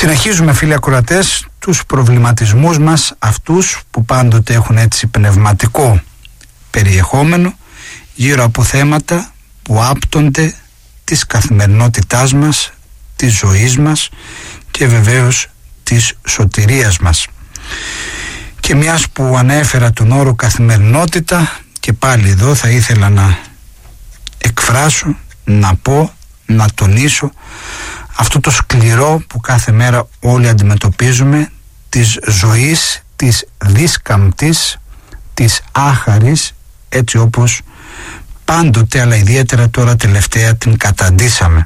Συνεχίζουμε, φίλοι ακροατές, τους προβληματισμούς μας, αυτούς που πάντοτε έχουν έτσι πνευματικό περιεχόμενο γύρω από θέματα που άπτονται της καθημερινότητάς μας, της ζωής μας και βεβαίως της σωτηρίας μας. Και μιας που ανέφερα τον όρο καθημερινότητα, και πάλι εδώ θα ήθελα να εκφράσω, να πω, να τονίσω αυτό το σκληρό που κάθε μέρα όλοι αντιμετωπίζουμε, της ζωής, της δίσκαμπτης, της άχαρης, έτσι όπως πάντοτε, αλλά ιδιαίτερα τώρα τελευταία την καταντήσαμε.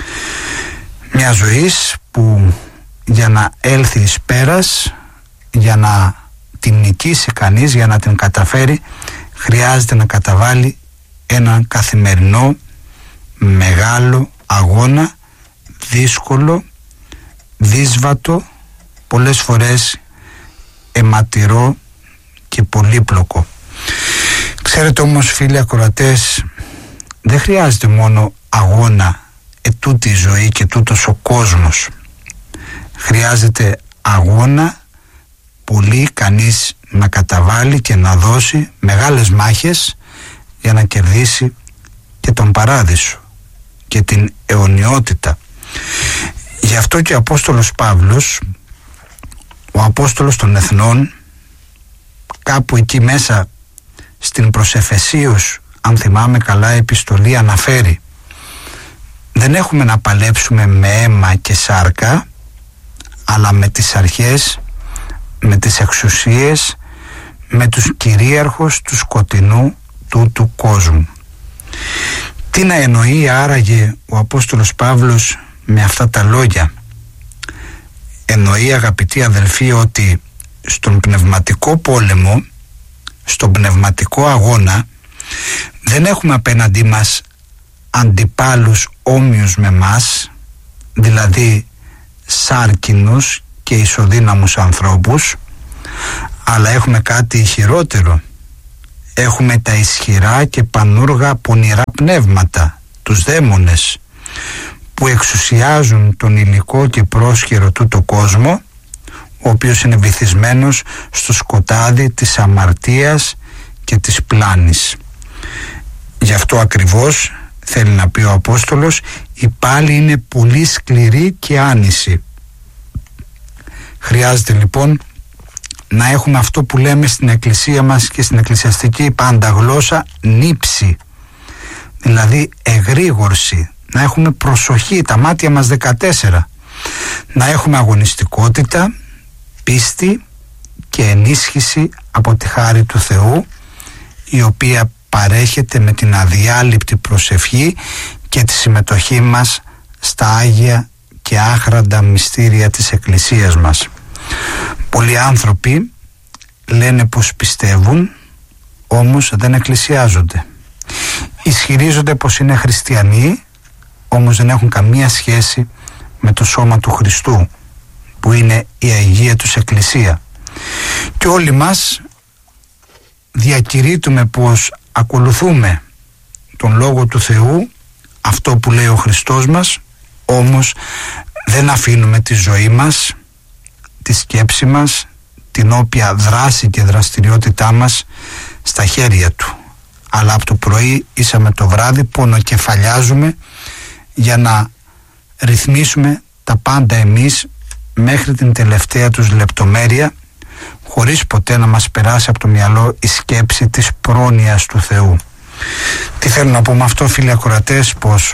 Μια ζωής που για να έλθει εις πέρας, για να την νικήσει κανείς, για να την καταφέρει, χρειάζεται να καταβάλει ένα καθημερινό μεγάλο αγώνα, δύσκολο, δύσβατο, πολλές φορές αιματηρό και πολύπλοκο. Ξέρετε όμως, φίλοι ακροατές, δεν χρειάζεται μόνο αγώνα ετούτη η ζωή και τούτος ο κόσμος. Χρειάζεται αγώνα πολύ κανείς να καταβάλει και να δώσει μεγάλες μάχες για να κερδίσει και τον παράδεισο και την αιωνιότητα. Γι' αυτό και ο Απόστολος Παύλος, ο Απόστολος των Εθνών, κάπου εκεί μέσα στην προς Εφεσίους, αν θυμάμαι καλά, επιστολή αναφέρει: δεν έχουμε να παλέψουμε με αίμα και σάρκα, αλλά με τις αρχές, με τις εξουσίες, με τους κυρίαρχους του σκοτεινού του κόσμου. Τι να εννοεί άραγε ο Απόστολος Παύλος με αυτά τα λόγια? Εννοεί, αγαπητοί αδελφοί, ότι στον πνευματικό πόλεμο, στον πνευματικό αγώνα, δεν έχουμε απέναντί μας αντιπάλους όμοιους με μας, δηλαδή σάρκινους και ισοδύναμους ανθρώπους, αλλά έχουμε κάτι χειρότερο. Έχουμε τα ισχυρά και πανούργα πονηρά πνεύματα, τους δαίμονες, που εξουσιάζουν τον υλικό και πρόσχερο τούτο κόσμο, ο οποίος είναι βυθισμένος στο σκοτάδι της αμαρτίας και της πλάνης. Γι' αυτό ακριβώς θέλει να πει ο Απόστολος, η πάλη είναι πολύ σκληρή και άνηση. Χρειάζεται λοιπόν να έχουμε αυτό που λέμε στην εκκλησία μας και στην εκκλησιαστική πάντα γλώσσα, νύψη, δηλαδή εγρήγορση, να έχουμε προσοχή, τα μάτια μας 14, να έχουμε αγωνιστικότητα, πίστη και ενίσχυση από τη χάρη του Θεού, η οποία παρέχεται με την αδιάλειπτη προσευχή και τη συμμετοχή μας στα Άγια και άχραντα μυστήρια της Εκκλησίας μας. Πολλοί άνθρωποι λένε πως πιστεύουν, όμως δεν εκκλησιάζονται. Ισχυρίζονται πως είναι χριστιανοί, όμως δεν έχουν καμία σχέση με το σώμα του Χριστού, που είναι η Αγία τους Εκκλησία. Και όλοι μας διακηρύττουμε πως ακολουθούμε τον Λόγο του Θεού, αυτό που λέει ο Χριστός μας, όμως δεν αφήνουμε τη ζωή μας, τη σκέψη μας, την όποια δράση και δραστηριότητά μας στα χέρια του. Αλλά από το πρωί ίσα με το βράδυ πονοκεφαλιάζουμε για να ρυθμίσουμε τα πάντα εμείς μέχρι την τελευταία τους λεπτομέρεια, χωρίς ποτέ να μας περάσει από το μυαλό η σκέψη της πρόνοιας του Θεού. Τι θέλω να πω με αυτό, φίλοι ακροατές? Πως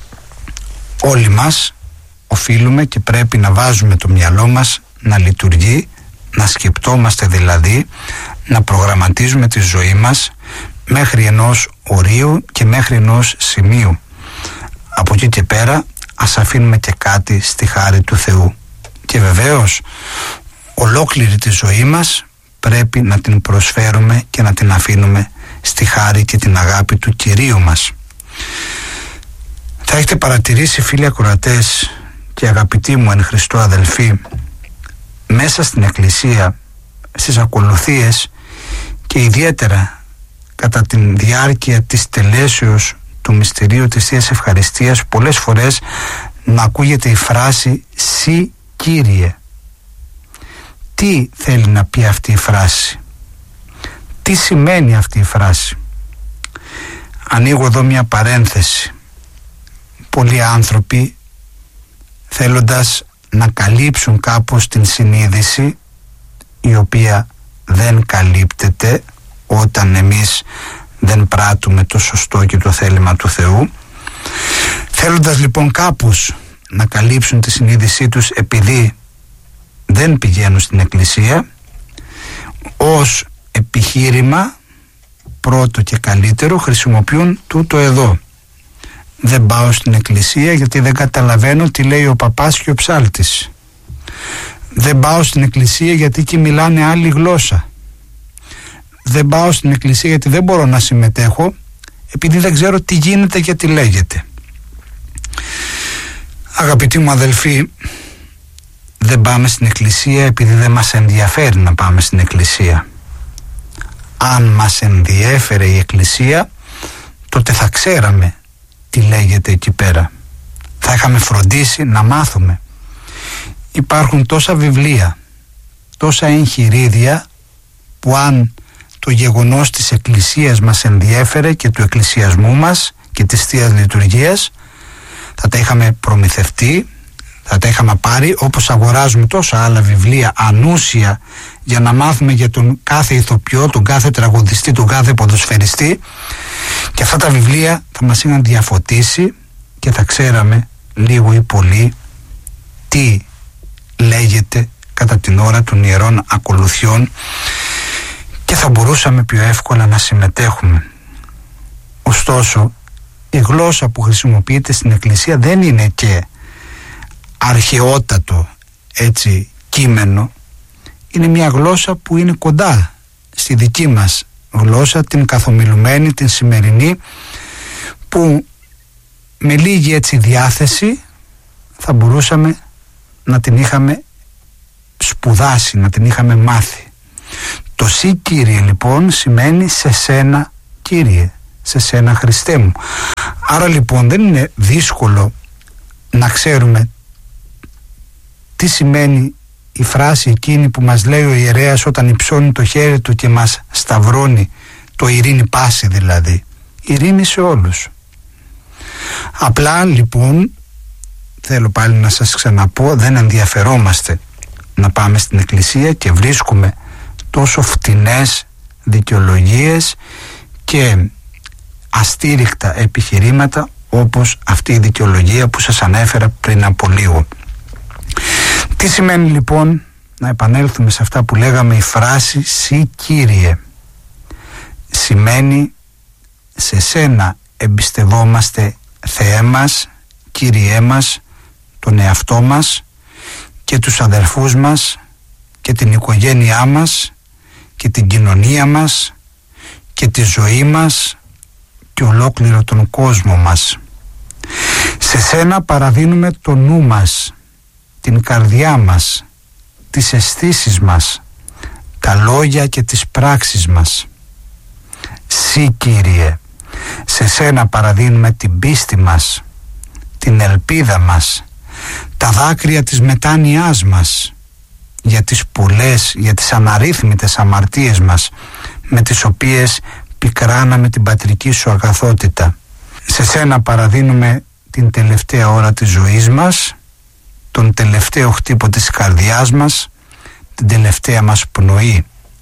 όλοι μας οφείλουμε και πρέπει να βάζουμε το μυαλό μας να λειτουργεί, να σκεπτόμαστε δηλαδή, να προγραμματίζουμε τη ζωή μας μέχρι ενός ορίου και μέχρι ενός σημείου. Από εκεί και πέρα ας αφήνουμε και κάτι στη χάρη του Θεού. Και βεβαίως ολόκληρη τη ζωή μας πρέπει να την προσφέρουμε και να την αφήνουμε στη χάρη και την αγάπη του Κυρίου μας. Θα έχετε παρατηρήσει, φίλοι ακροατές και αγαπητοί μου εν Χριστώ αδελφοί, μέσα στην Εκκλησία, στις ακολουθίες και ιδιαίτερα κατά την διάρκεια της τελέσεως του μυστηρίου της Θείας Ευχαριστίας, πολλές φορές να ακούγεται η φράση «σύ Κύριε. Τι θέλει να πει αυτή η φράση? Τι σημαίνει αυτή η φράση? Ανοίγω εδώ μια παρένθεση. Πολλοί άνθρωποι, θέλοντας να καλύψουν κάπως την συνείδηση, η οποία δεν καλύπτεται όταν εμείς δεν πράττουμε το σωστό και το θέλημα του Θεού, θέλοντας λοιπόν κάπως να καλύψουν τη συνείδησή τους επειδή δεν πηγαίνουν στην εκκλησία, ως επιχείρημα πρώτο και καλύτερο χρησιμοποιούν τούτο εδώ: δεν πάω στην εκκλησία γιατί δεν καταλαβαίνω τι λέει ο παπάς και ο ψάλτης. Δεν πάω στην εκκλησία γιατί εκεί μιλάνε άλλη γλώσσα. Δεν πάω στην εκκλησία γιατί δεν μπορώ να συμμετέχω, επειδή δεν ξέρω τι γίνεται και τι λέγεται. Αγαπητοί μου αδελφοί, δεν πάμε στην εκκλησία επειδή δεν μας ενδιαφέρει να πάμε στην εκκλησία. Αν μας ενδιέφερε η εκκλησία, τότε θα ξέραμε τι λέγεται εκεί πέρα. Θα είχαμε φροντίσει να μάθουμε. Υπάρχουν τόσα βιβλία, τόσα εγχειρίδια, που αν το γεγονός της εκκλησίας μας ενδιέφερε και του εκκλησιασμού μας και της Θείας Λειτουργίας, θα τα είχαμε προμηθευτεί, θα τα είχαμε πάρει, όπως αγοράζουμε τόσα άλλα βιβλία ανούσια για να μάθουμε για τον κάθε ηθοποιό, τον κάθε τραγουδιστή, τον κάθε ποδοσφαιριστή, και αυτά τα βιβλία θα μας είχαν διαφωτίσει και θα ξέραμε λίγο ή πολύ τι λέγεται κατά την ώρα των ιερών ακολουθιών και θα μπορούσαμε πιο εύκολα να συμμετέχουμε. Ωστόσο, η γλώσσα που χρησιμοποιείται στην εκκλησία δεν είναι και αρχαιότατο έτσι κείμενο. Είναι μια γλώσσα που είναι κοντά στη δική μας γλώσσα, την καθομιλουμένη, την σημερινή, που με λίγη έτσι διάθεση θα μπορούσαμε να την είχαμε σπουδάσει, να την είχαμε μάθει. Το «Συ Κύριε» λοιπόν σημαίνει «σε σένα Κύριε», «σε σένα Χριστέ μου». Άρα λοιπόν δεν είναι δύσκολο να ξέρουμε τι σημαίνει η φράση εκείνη που μας λέει ο ιερέας όταν υψώνει το χέρι του και μας σταυρώνει, το ειρήνη πάση δηλαδή, ειρήνη σε όλους. Απλά λοιπόν, θέλω πάλι να σας ξαναπώ, δεν ενδιαφερόμαστε να πάμε στην εκκλησία και βρίσκουμε τόσο φτηνές δικαιολογίες και αστήρικτα επιχειρήματα όπως αυτή η δικαιολογία που σας ανέφερα πριν από λίγο. Τι σημαίνει λοιπόν, να επανέλθουμε σε αυτά που λέγαμε, η φράση «Συ Κύριε»? Σημαίνει σε σένα εμπιστευόμαστε, Θεέ μας, Κύριέ μας, τον εαυτό μας και τους αδερφούς μας και την οικογένειά μας και την κοινωνία μας και τη ζωή μας και ολόκληρο τον κόσμο μας. Σε σένα παραδίνουμε το νου μας, την καρδιά μας, τις αισθήσεις μας, τα λόγια και τις πράξεις μας. Συ Κύριε, σε σένα παραδίνουμε την πίστη μας, την ελπίδα μας, τα δάκρυα της μετάνοιάς μας, για τις πολλές, για τις αναρρύθμιτες αμαρτίες μας, με τις οποίες πικράναμε την πατρική σου αγαθότητα. Σε σένα παραδίνουμε την τελευταία ώρα της ζωής μας, τον τελευταίο χτύπο της καρδιάς μας, την τελευταία μας πνοή.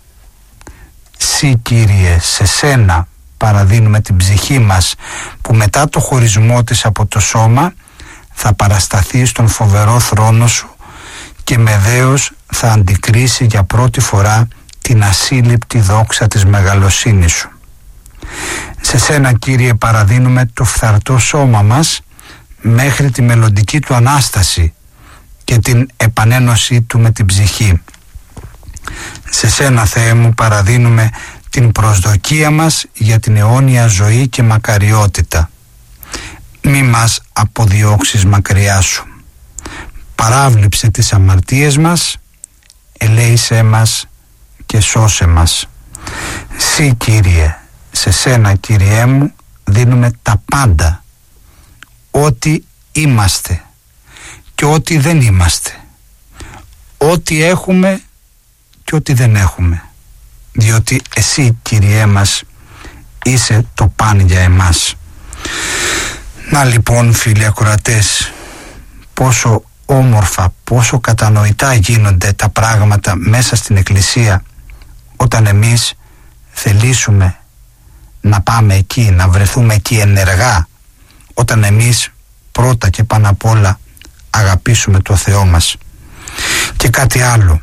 Συ Κύριε, σε σένα παραδίνουμε την ψυχή μας, που μετά το χωρισμό της από το σώμα θα παρασταθεί στον φοβερό θρόνο σου και με δέος θα αντικρίσει για πρώτη φορά την ασύλληπτη δόξα της μεγαλοσύνης σου. Σε σένα Κύριε παραδίνουμε το φθαρτό σώμα μας μέχρι τη μελλοντική του Ανάσταση και την επανένωσή του με την ψυχή. Σε σένα Θεέ μου παραδίνουμε την προσδοκία μας για την αιώνια ζωή και μακαριότητα. Μη μας αποδιώξεις μακριά σου. Παράβλεψε τις αμαρτίες μας, ελέησέ μας και σώσε μας. Συ Κύριε, σε σένα Κύριέ μου δίνουμε τα πάντα, ό,τι είμαστε και ό,τι δεν είμαστε, ό,τι έχουμε και ό,τι δεν έχουμε, διότι εσύ, Κύριέ μας, είσαι το παν για εμάς. Να λοιπόν, φίλοι ακροατές, πόσο όμορφα, πόσο κατανοητά γίνονται τα πράγματα μέσα στην Εκκλησία όταν εμείς θελήσουμε να πάμε εκεί, να βρεθούμε εκεί ενεργά, όταν εμείς πρώτα και πάνω απ' όλα αγαπήσουμε το Θεό μας. Και κάτι άλλο,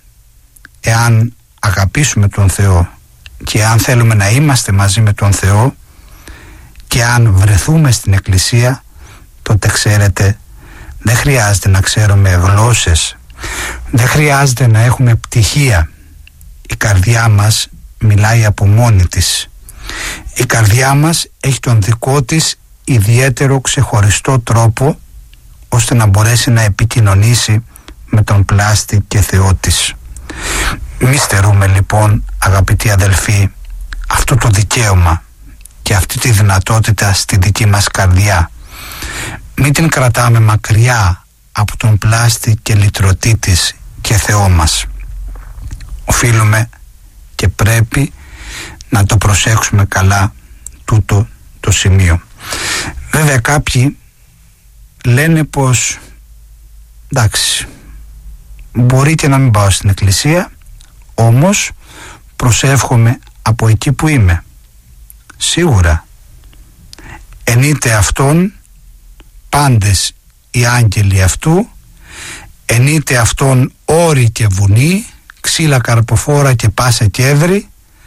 εάν αγαπήσουμε τον Θεό και αν θέλουμε να είμαστε μαζί με τον Θεό και αν βρεθούμε στην Εκκλησία, τότε ξέρετε, δεν χρειάζεται να ξέρουμε γλώσσες, δεν χρειάζεται να έχουμε πτυχία. Η καρδιά μας μιλάει από μόνη της. Η καρδιά μας έχει τον δικό της ιδιαίτερο ξεχωριστό τρόπο ώστε να μπορέσει να επικοινωνήσει με τον πλάστη και Θεό της. Μη στερούμε λοιπόν, αγαπητοί αδελφοί, αυτό το δικαίωμα και αυτή τη δυνατότητα στη δική μας καρδιά. Μην την κρατάμε μακριά από τον πλάστη και λυτρωτή της και Θεό μας. Οφείλουμε και πρέπει να το προσέξουμε καλά τούτο το σημείο. Βέβαια κάποιοι λένε πως εντάξει, μπορεί και να μην πάω στην Εκκλησία, όμως προσεύχομαι από εκεί που είμαι. Σίγουρα ενείται αυτόν πάντες οι άγγελοι αυτού, ενείται αυτόν όρη και βουνή, ξύλα καρποφόρα και πάσα κέδρη,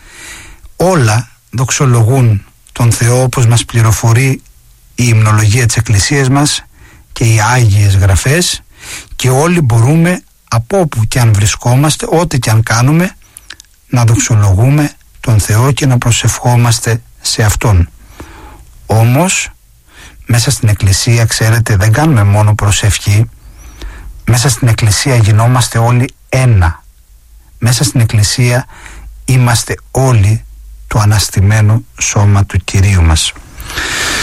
όλα δοξολογούν τον Θεό όπως μας πληροφορεί η υμνολογία της Εκκλησίας μας και οι Άγιες Γραφές, και όλοι μπορούμε από όπου και αν βρισκόμαστε, ό,τι και αν κάνουμε, να δοξολογούμε τον Θεό και να προσευχόμαστε σε Αυτόν. Όμως μέσα στην Εκκλησία, ξέρετε, δεν κάνουμε μόνο προσευχή. Μέσα στην Εκκλησία γινόμαστε όλοι ένα. Μέσα στην Εκκλησία είμαστε όλοι το αναστημένο σώμα του Κυρίου μας.